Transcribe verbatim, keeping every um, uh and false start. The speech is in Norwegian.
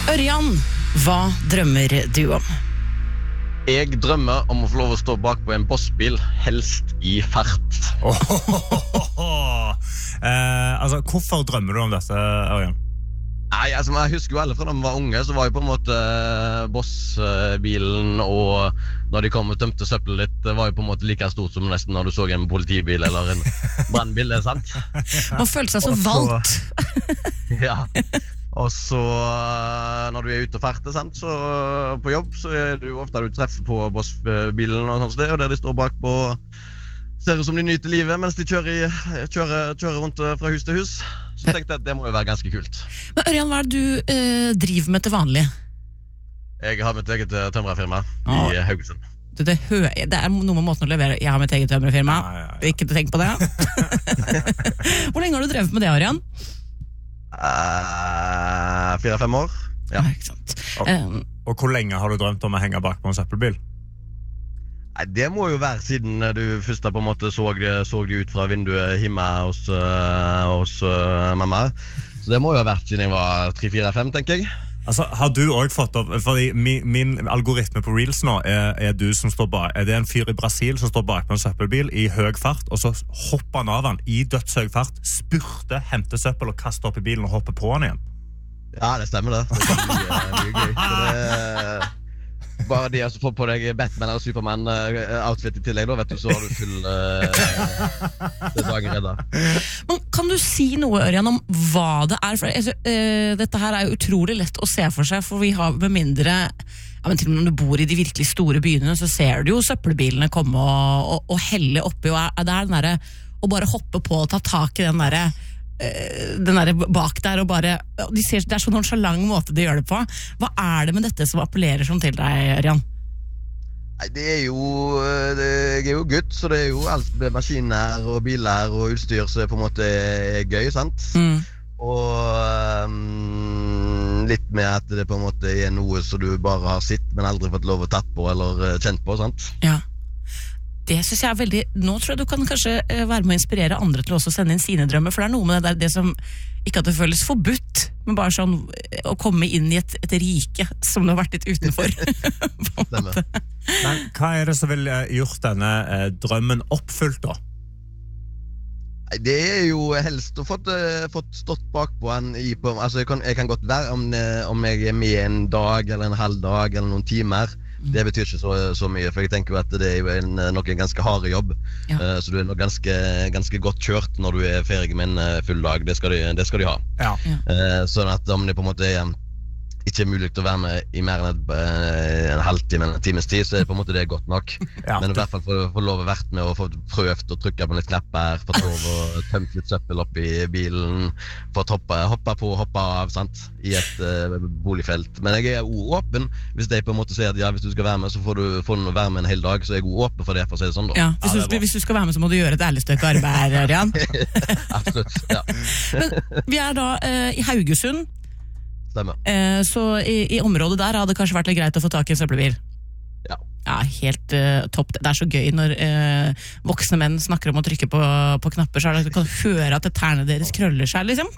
Ørjan, hva drømmer du om? Jeg drømmer om å få lov å stå bak på en bossbil, helst i fart. Oh, oh, oh, oh, oh. Eh, altså, hvorfor drømmer du om dette, Ørjan? Nei, altså, jeg husker jo alle fra da vi var unge, så var jo på en måte bossbilen, og når de kom og tømte søppel litt, det var jo på en måte like stort som nesten når du så en politibil eller en brannbil, det er sant? Man følte seg så valgt. Ja. Og så når du er ute og ferter, sant, så på jobb, så er det jo ofte du treffer på bossbilen og sånt sted, og der de står bak på, ser ut som de nyter livet mens de kjører, i, kjører, kjører rundt fra hus til hus. Så tenkte jeg at det må jo være ganske kult. Men Ørjan, hva er det du eh, driver med til vanlig? Jeg har mitt eget tømrerfirma ah. i Haugesund. Du, det, hø- det er noe med måten å levere. Jeg har mitt eget tømrerfirma. Ja, ja, ja. Ikke tenk på det. Hvor lenge har du drevet med det, Ørjan? Uh, Fire-fem år. Ja. Ja, ikke sant. Og, Um, og hvor lenge har du drømt om å henge bak på en søppelbil? Nei, det må jo være siden du først på en måte så, så de ut fra vinduet hjemme hos, uh, hos uh, mamma. Så det må jo ha vært siden jeg var tre fire fem, tenker jeg. Altså, har du også fått opp, fordi min, min algoritme på Reels nå er, er du som står bak, er det en fyr i Brasil som står bak på en søppelbil i høy fart, og så hopper han av han i dødshøy fart, spurter, henter søppel og kaster opp i bilen og hopper på han igjen. Ja, det stemmer det. Det er mye, mye gøy. Så det, bare de som får på deg Batman eller Superman-outfit i tillegg, da vet du, så har du full uh, det dagen redda. Men kan du si noe, Ørjan, om hva det er? For altså, uh, dette her er jo utrolig lett å se for seg, for vi har med mindre ja, men til og med når du bor i de virkelig store byene, så ser du jo søppelbilene komme og, og, og helle oppi, og er, det er den derre å bare hoppe på og ta tak i den derre den der bak der og bare de ser, det er så nonchalant måte de gjør det på. Hva er det med dette som appellerer sånn til deg, Ørjan? Nei, det er jo det, Jeg er jo gutt, så det er jo alt med maskiner og biler og utstyr som på en måte er gøy, sant? Mm. Og um, litt med at det på en måte er noe som du bare har sett, men aldri fått lov å tatt på eller kjent på, sant? Ja. Det synes jeg er veldig, nå tror jeg du kan kanskje være med å inspirere andre til også å sende inn sine drømmer, for det er noe med det der, det som ikke at det føles forbudt, men bare sånn å komme inn i et, et rike som du har vært litt utenfor. Stemmer. Men hva er det som vil gjort denne eh, drømmen oppfylt da? Nei, det er jo helst å fått, uh, fått stått bak på en i på, altså jeg kan, jeg kan godt være om, om jeg er med en dag eller en halv dag eller noen timer. Det betyr ikke så, så mye, for jeg tenker jo at det er jo en, nok en ganske harde jobb, Ja. uh, så du er nok ganske, ganske godt kjørt når du er ferdig med en full dag, det skal de, det skal de ha. Ja. Uh, sånn at om det på en måte er ikke er mulig til å være med i mer enn et, uh, en halvtime eller en times tid, så er det på en måte det godt nok. Ja. Men i hvert fall få, få lov å være med og få prøvd å trykke på litt knapper, få lov å tømt litt søppel opp i bilen, få hoppe, hoppe på og hoppe av, sant, i et uh, boligfelt. Men jeg er jo åpen, hvis de på en måte sier at ja, hvis du skal være med, så får du, får du være med en hel dag, så er jeg jo åpen for det, for å si det sånn da. Ja, hvis, Ja, du, hvis du skal være med, så må du gjøre et ærlig stykke arbeid, Ørjan. Absolutt, ja. Men vi er da eh, i Haugesund, Stemmer. eh, så i, i området der hadde det kanskje vært litt greit å få tak i en søppelbil. Ja. Ja, helt uh, topp. Det er så gøy når uh, voksne menn snakker om å trykke på, på knapper, så er det, du kan høre at tærne deres krøller seg, liksom.